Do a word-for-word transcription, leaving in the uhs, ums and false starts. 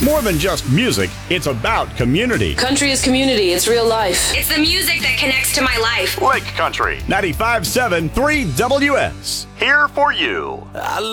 More than just music, it's about community. Country is community. It's real life. It's the music that connects to my life. Lake Country, ninety-five point seven three W S. Here for you. I